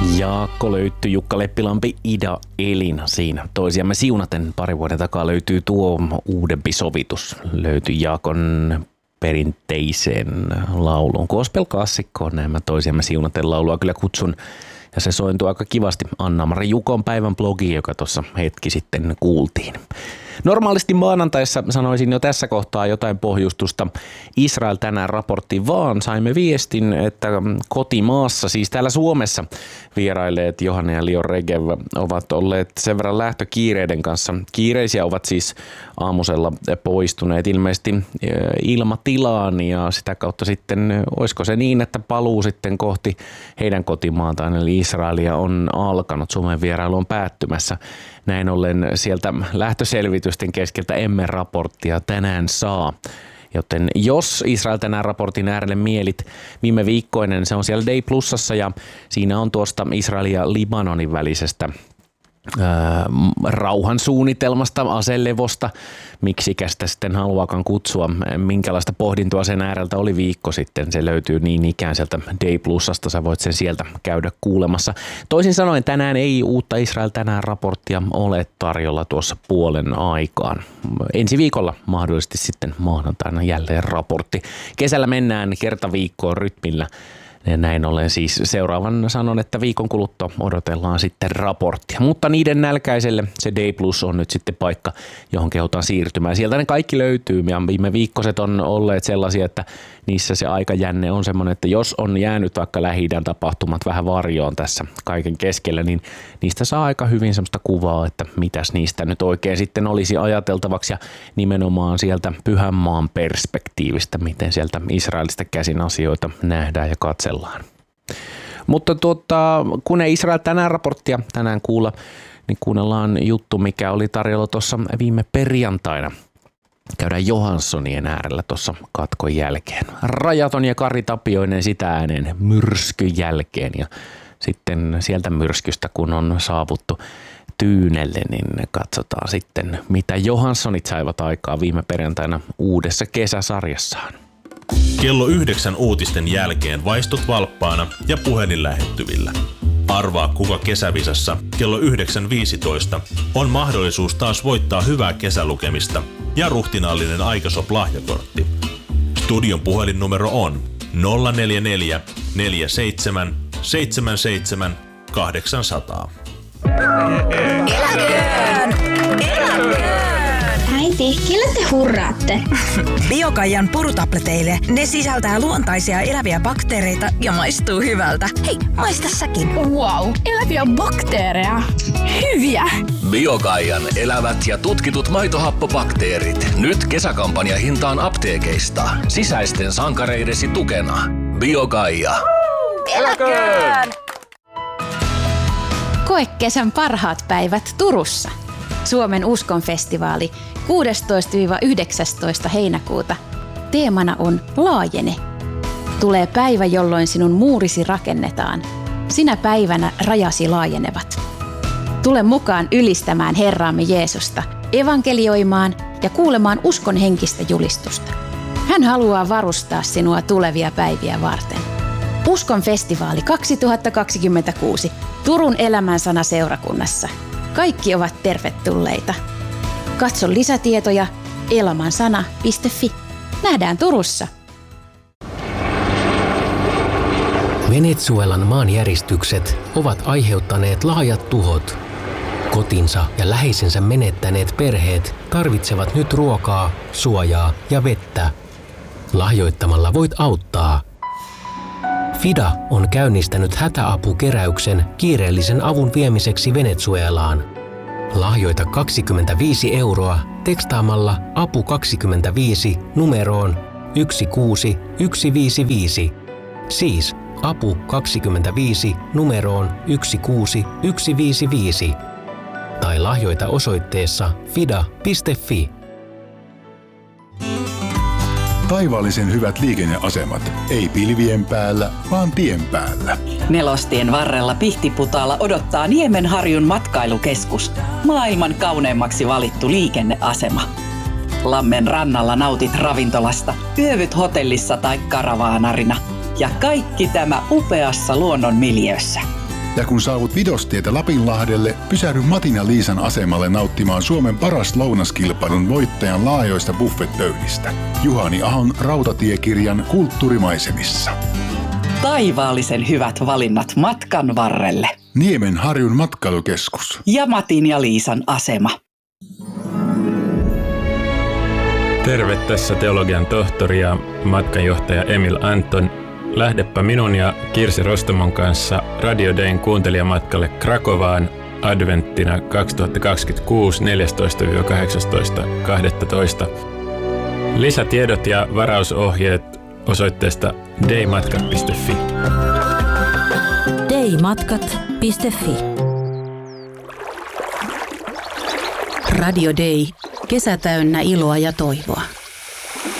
Jaakko löytyy, Jukka Leppilampi, Ida Elina siinä. Toisiamme siunaten pari vuoden takaa löytyy tuo uudempi sovitus. Löytyy Jaakon perinteiseen lauluun. Gospel-klassikkoon näin mä toisiamme siunaten laulua kyllä kutsun. Ja se sointuu aika kivasti Anna-Mari Jukon päivän blogiin, joka tuossa hetki sitten kuultiin. Normaalisti maanantaissa sanoisin jo tässä kohtaa jotain pohjustusta Israel tänään raportti, vaan saimme viestin, että kotimaassa, siis täällä Suomessa vierailleet Johanna ja Lior Regev ovat olleet sen verran lähtökiireiden kanssa. Kiireisiä ovat siis aamusella poistuneet ilmeisesti ilmatilaan ja sitä kautta sitten, olisiko se niin, että paluu sitten kohti heidän kotimaataan eli Israelia on alkanut, Suomen vierailu on päättymässä. Näin ollen sieltä lähtöselvitysten keskeltä emme raporttia tänään saa. Joten jos Israel tänään raportin äärelle mielit, viime viikkoinen se on siellä Day Plusassa ja siinä on tuosta Israelin ja Libanonin välisestä rauhansuunnitelmasta, aselevosta, miksikä sitä sitten haluakaan kutsua, minkälaista pohdintoa sen ääreltä oli viikko sitten. Se löytyy niin ikään sieltä Day Plusasta, sä voit sen sieltä käydä kuulemassa. Toisin sanoen tänään ei uutta Israel tänään raporttia ole tarjolla tuossa puolen aikaan. Ensi viikolla mahdollisesti sitten maanantaina jälleen raportti. Kesällä mennään kertaviikkoon rytmillä. Ja näin ollen siis seuraavan sanon, että viikon kuluttua odotellaan sitten raporttia. Mutta niiden nälkäiselle se Day Plus on nyt sitten paikka, johon kehotaan siirtymään. Sieltä ne kaikki löytyy ja viime viikkoset on olleet sellaisia, että niissä se aikajänne on semmoinen, että jos on jäänyt vaikka Lähi-idän tapahtumat vähän varjoon tässä kaiken keskellä, niin niistä saa aika hyvin semmoista kuvaa, että mitäs niistä nyt oikein sitten olisi ajateltavaksi ja nimenomaan sieltä Pyhänmaan perspektiivistä, miten sieltä Israelista käsin asioita nähdään ja katsellaan. Mutta kun ei Israel tänään raporttia tänään kuulla, niin kuunnellaan juttu, mikä oli tarjolla tuossa viime perjantaina. Käydään Johanssonien äärellä tuossa katkon jälkeen. Rajaton ja Kari Tapioinen sitä ääneen myrskyn jälkeen ja sitten sieltä myrskystä kun on saavuttu Tyynelle, niin katsotaan sitten mitä Johanssonit saivat aikaa viime perjantaina uudessa kesäsarjassaan. Kello 9 uutisten jälkeen vaistut valppaana ja puhelin lähettyvillä. Arvaa kuka kesävisassa kello 9.15 on mahdollisuus taas voittaa hyvää kesälukemista ja ruhtinaallinen Aikasop-lahjakortti. Studion puhelinnumero on 044 47 77 800. Eläköön! Äiti, kelle te hurraatte? Biokaijan purutableteille. Ne sisältää luontaisia eläviä bakteereita ja maistuu hyvältä. Hei, maista säkin. Wow, eläviä bakteereja. Hyviä! Biokaijan elävät ja tutkitut maitohappobakteerit. Nyt kesäkampanja hintaan apteekeista. Sisäisten sankareidesi tukena. Biokaija. Eläköön! Koe kesän parhaat päivät Turussa. Suomen uskonfestivaali 16-19 heinäkuuta. Teemana on Laajene. Tulee päivä, jolloin sinun muurisi rakennetaan. Sinä päivänä rajasi laajenevat. Tule mukaan ylistämään Herraamme Jeesusta, evankelioimaan ja kuulemaan uskon henkistä julistusta. Hän haluaa varustaa sinua tulevia päiviä varten. Uskonfestivaali 2026 Turun Elämänsana seurakunnassa. Kaikki ovat tervetulleita. Katso lisätietoja elamansana.fi. Nähdään Turussa. Venezuelan maanjäristykset ovat aiheuttaneet laajat tuhot. Kotinsa ja läheisensä menettäneet perheet tarvitsevat nyt ruokaa, suojaa ja vettä. Lahjoittamalla voit auttaa. FIDA on käynnistänyt hätäapukeräyksen kiireellisen avun viemiseksi Venezuelaan. Lahjoita 25 € tekstaamalla apu 25 numeroon 16155. Siis apu 25 numeroon 16155. Tai lahjoita osoitteessa fida.fi. Taivaallisen hyvät liikenneasemat. Ei pilvien päällä, vaan tien päällä. Nelostien varrella Pihtiputaalla odottaa Niemenharjun matkailukeskus. Maailman kauneimmaksi valittu liikenneasema. Lammen rannalla nautit ravintolasta, yövyt hotellissa tai karavaanarina. Ja kaikki tämä upeassa luonnonmiljöössä. Ja kun saavut Vidostietä Lapinlahdelle, pysähdy Matin ja Liisan asemalle nauttimaan Suomen paras lounaskilpailun voittajan laajoista buffetpöydistä. Juhani Ahon rautatiekirjan Kulttuurimaisemissa. Taivaallisen hyvät valinnat matkan varrelle. Niemenharjun matkailukeskus. Ja Matin ja Liisan asema. Terve, tässä teologian tohtori ja matkanjohtaja Emil Anton. Lähdepä minun ja Kirsi Rostomon kanssa Radio Dayn kuuntelijamatkalle Krakovaan adventtina 2026 14-18.12. Lisätiedot ja varausohjeet osoitteesta daymatkat.fi. daymatkat.fi. Radio Day. Kesä täynnä iloa ja toivoa.